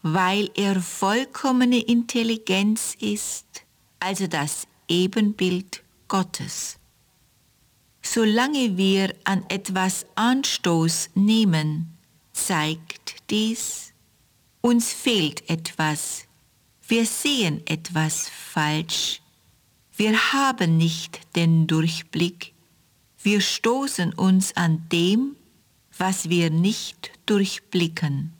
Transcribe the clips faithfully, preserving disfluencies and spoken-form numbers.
weil er vollkommene Intelligenz ist, also das Ebenbild Gottes. Solange wir an etwas Anstoß nehmen, zeigt dies, uns fehlt etwas, wir sehen etwas falsch, wir haben nicht den Durchblick, wir stoßen uns an dem, was wir nicht durchblicken.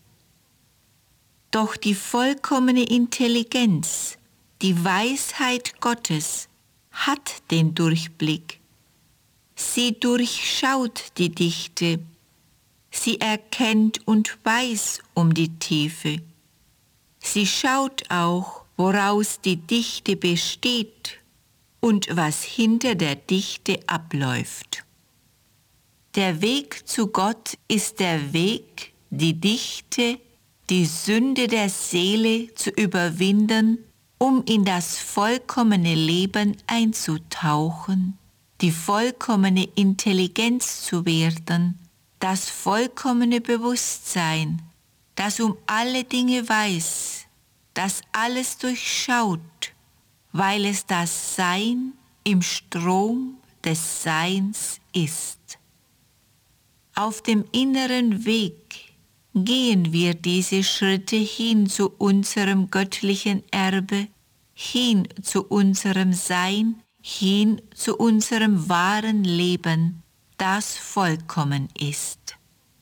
Doch die vollkommene Intelligenz, die Weisheit Gottes hat den Durchblick. Sie durchschaut die Dichte, sie erkennt und weiß um die Tiefe. Sie schaut auch, woraus die Dichte besteht und was hinter der Dichte abläuft. Der Weg zu Gott ist der Weg, die Dichte, die Sünde der Seele zu überwinden, um in das vollkommene Leben einzutauchen, die vollkommene Intelligenz zu werden, das vollkommene Bewusstsein, das um alle Dinge weiß, das alles durchschaut, weil es das Sein im Strom des Seins ist. Auf dem inneren Weg gehen wir diese Schritte hin zu unserem göttlichen Erbe, hin zu unserem Sein, hin zu unserem wahren Leben, das vollkommen ist.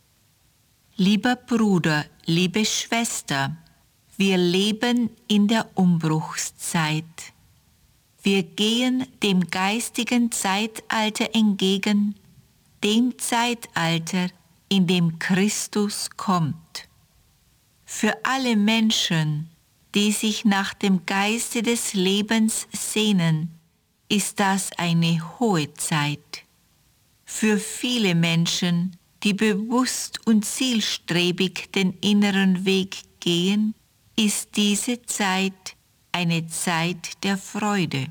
Lieber Bruder, liebe Schwester, wir leben in der Umbruchszeit. Wir gehen dem geistigen Zeitalter entgegen, dem Zeitalter, in dem Christus kommt. Für alle Menschen, die sich nach dem Geiste des Lebens sehnen, ist das eine hohe Zeit. Für viele Menschen, die bewusst und zielstrebig den inneren Weg gehen, ist diese Zeit eine Zeit der Freude.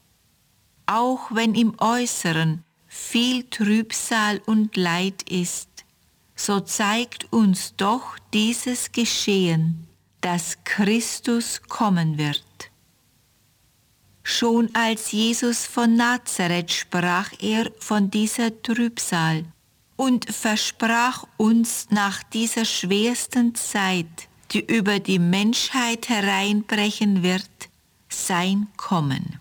Auch wenn im Äußeren viel Trübsal und Leid ist, so zeigt uns doch dieses Geschehen, dass Christus kommen wird. Schon als Jesus von Nazareth sprach er von dieser Trübsal und versprach uns nach dieser schwersten Zeit, die über die Menschheit hereinbrechen wird, sein Kommen.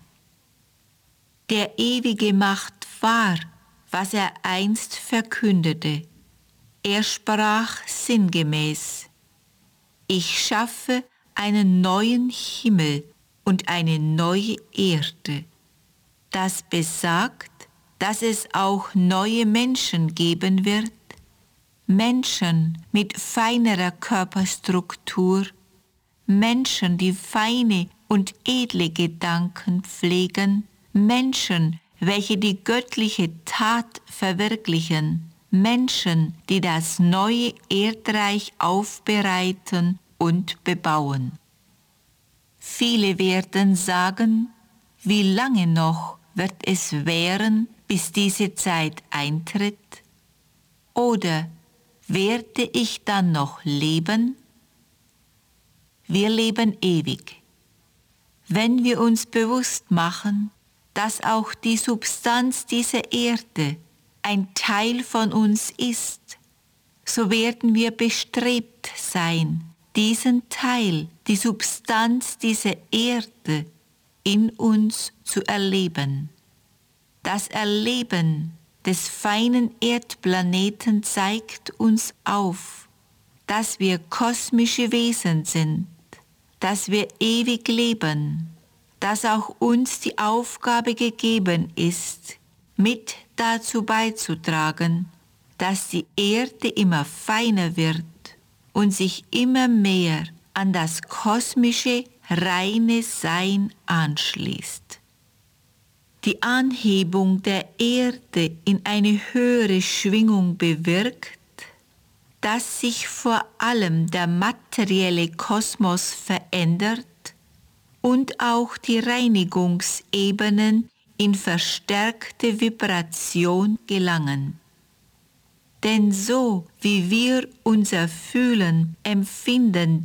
Der Ewige macht wahr, was er einst verkündete. Er sprach sinngemäß: Ich schaffe einen neuen Himmel und eine neue Erde. Das besagt, dass es auch neue Menschen geben wird, Menschen mit feinerer Körperstruktur, Menschen, die feine und edle Gedanken pflegen, Menschen, welche die göttliche Tat verwirklichen, Menschen, die das neue Erdreich aufbereiten und bebauen. Viele werden sagen, wie lange noch wird es währen, bis diese Zeit eintritt? Oder werde ich dann noch leben? Wir leben ewig. Wenn wir uns bewusst machen, dass auch die Substanz dieser Erde ein Teil von uns ist, so werden wir bestrebt sein, diesen Teil, die Substanz dieser Erde in uns zu erleben. Das Erleben des feinen Erdplaneten zeigt uns auf, dass wir kosmische Wesen sind, dass wir ewig leben, dass auch uns die Aufgabe gegeben ist, mit dazu beizutragen, dass die Erde immer feiner wird und sich immer mehr an das kosmische, reine Sein anschließt. Die Anhebung der Erde in eine höhere Schwingung bewirkt, dass sich vor allem der materielle Kosmos verändert und auch die Reinigungsebenen in verstärkte Vibration gelangen. Denn so wie wir unser Fühlen, Empfinden,